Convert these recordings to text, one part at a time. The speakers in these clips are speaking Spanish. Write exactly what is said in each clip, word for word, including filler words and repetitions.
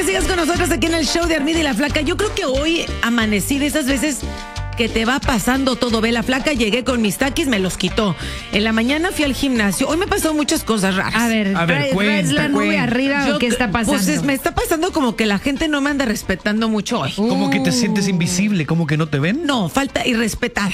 sigas con nosotros aquí en el show de Armida y la Flaca. Yo creo que hoy amanecí de esas veces que te va pasando todo. Ve, la Flaca, llegué con mis taquis, me los quitó. En la mañana fui al gimnasio. Hoy me pasó muchas cosas raras. A ver, A ver, ¿traes, cuenta, traes la nube cuenta. arriba Yo o qué está pasando? Pues es- me está pasando como que la gente no me anda respetando mucho hoy. Como que te sientes invisible, como que no te ven. No, falta irrespetada.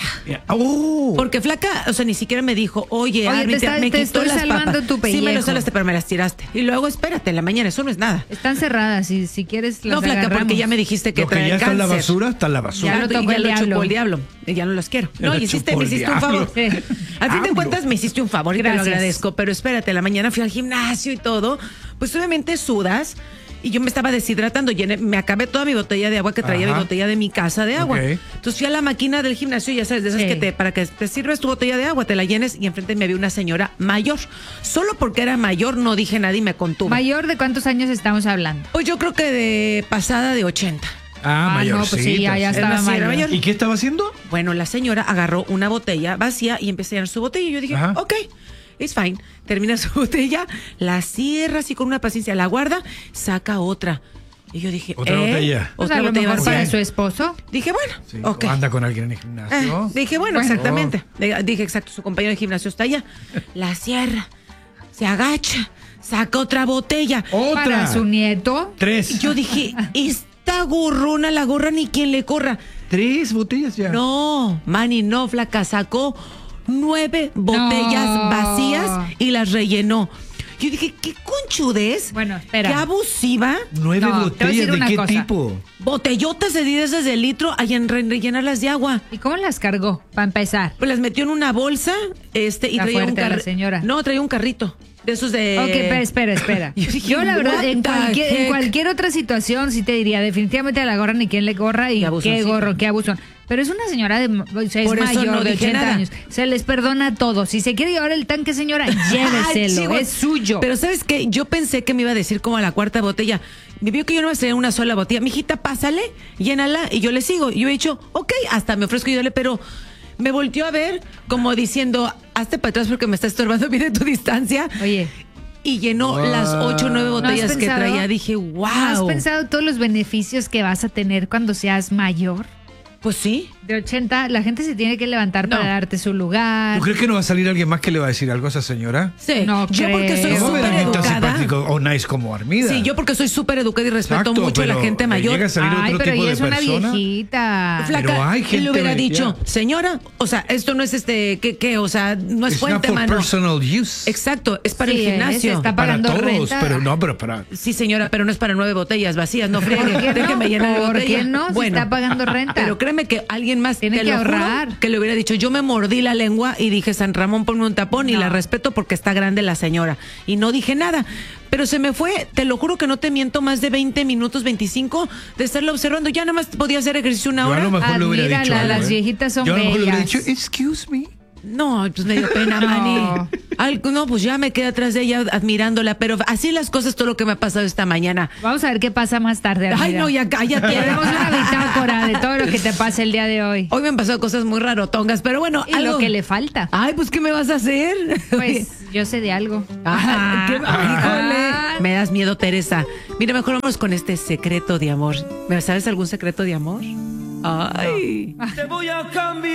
Oh. Porque Flaca, o sea, ni siquiera me dijo, oye, Oye, Armi, te está- me te quitó estoy las salvando papas. tu Sí, me pellejo. lo salaste, pero me las tiraste. Y luego, espérate, en la mañana, eso no es nada. Están cerradas, si, si quieres las No, Flaca, porque agarramos. ya me dijiste que Lo que trae ya está en la cáncer. basura, está en la Ya, basura. Ya lo, lo tocó ya el lo chupó diablo. el diablo. Ya no los quiero. Ya No, lo hiciste, chupó me el hiciste un diablo. favor. Sí. Al fin de Hablo. cuentas me hiciste un favor y te lo Gracias. agradezco. Pero espérate, en la mañana fui al gimnasio y todo. Pues obviamente sudas. Y yo me estaba deshidratando. Llené, me acabé toda mi botella de agua que traía, Ajá. mi botella de mi casa de agua. Ok. Entonces fui a la máquina del gimnasio, ya sabes, de esas Sí. que te, para que te sirves tu botella de agua, te la llenes, y enfrente me había una señora mayor. Solo porque era mayor no dije nada y me contuve. ¿Mayor de cuántos años estamos hablando? Pues yo creo que de pasada de ochenta. Ah, Ah, no, mayorcita. pues sí, ya, ya Era estaba una señora mayor. mayor. ¿Y qué estaba haciendo? Bueno, la señora agarró una botella vacía y empecé a llenar su botella. Y yo dije, Ajá. ok, it's fine. Termina su botella, la cierra así con una paciencia, la guarda, saca otra. Y yo dije, Otra ¿eh? botella. Pues Otra a lo botella mejor vacía. para su esposo. Dije, bueno, Sí, ok. o anda con alguien en el Eh, gimnasio. dije, bueno, Bueno. exactamente. Eh, Dije, exacto, su compañero de gimnasio está allá. La cierra, se agacha, saca otra botella. Otra. Para su nieto. Tres. Y yo dije, esta gorrona, la gorra ni quien le corra. Tres botellas ya. No, Manny, no, Flaca, sacó nueve botellas No. vacías y las rellenó. Yo dije, qué conchudez, Bueno, espera. qué abusiva. Nueve No, te voy a decir botellas, ¿de una qué cosa. tipo? Botellotas de diez de litro, hay en re- rellenarlas de agua. ¿Y cómo las cargó? Para empezar. Pues las metió en una bolsa, este, y Está traía un fuerte la carrito. señora. No, traía un carrito. De esos de. Ok, pero espera, espera. Yo dije, Yo, la verdad, what en the cualquier, en heck? cualquier otra situación sí te diría, definitivamente a la gorra ni quien le corra y Qué qué, abusoncita. gorro, qué abusón. Pero es una señora de, o sea, es Por eso mayor no de dije ochenta nada. años. Se les perdona todo. Si se quiere llevar el tanque, señora, lléveselo. Ay, chico, es suyo. Pero ¿sabes qué? Yo pensé que me iba a decir como a la cuarta botella. Me vio que yo no me traía una sola botella. Mijita, pásale, llénala y yo le sigo. Y yo he dicho, ok, hasta me ofrezco ayudarle, pero me volteó a ver como diciendo, hazte para atrás porque me está estorbando, mire tu distancia. Oye, Y llenó Wow. las ocho o nueve ¿no has botellas que pensado? traía. Dije, wow. ¿has pensado todos los beneficios que vas a tener cuando seas mayor? Pues sí. De ochenta, la gente se tiene que levantar No. para darte su lugar. ¿Tú crees que no va a salir alguien más que le va a decir algo a esa señora? Sí. No yo porque creo. soy No va a haber súper alguien tan educada. simpático o nice como Armida. Sí, yo porque soy súper educada y respeto Exacto, mucho a la pero gente le mayor. llega a salir Ay, otro pero tipo ella de es una persona. viejita. Flaca, Pero hay él gente le hubiera ya. dicho, señora, o sea, esto no es este, ¿qué, qué? O sea, no es It's not fuente, for mano. personal use. Exacto, es para Sí, el es, gimnasio. está Para pagando todos, renta. pero no, pero para... Sí, señora, pero no es para nueve botellas vacías, no friegue. ¿Por qué no? Déjeme llenar la ¿Por botella. qué no? Si está pagando renta. Pero créeme que alguien más Tiene te que lo juro, ahorrar. que le hubiera dicho, yo me mordí la lengua y dije, San Ramón, ponme un tapón y No. la respeto porque está grande la señora. Y no dije nada. Pero se me fue, te lo juro que no te miento, más de veinte minutos, veinticinco, de estarla observando. Ya nada más podía hacer ejercicio una Yo a hora. lo mejor le hubiera dicho Admírala, algo, las ¿eh? viejitas son Yo a lo mejor le hubiera dicho, bellas. excuse me. No, pues me dio pena, No. Manny. Algo, no, pues ya me quedé atrás de ella admirándola, pero así las cosas, todo lo que me ha pasado esta mañana. Vamos a ver qué pasa más tarde. Ay, Armida. no, ya cállate. Tenemos una bitácora de todo lo que te pasa el día de hoy. Hoy me han pasado cosas muy rarotongas, pero bueno, Y algo lo que le falta. Ay, pues ¿qué me vas a hacer? Pues yo sé de algo. Ah, qué- Ah. híjole. Me das miedo, Teresa. Mira, mejor vamos con este secreto de amor. ¿Me sabes algún secreto de amor? Ay. Te voy a cambiar.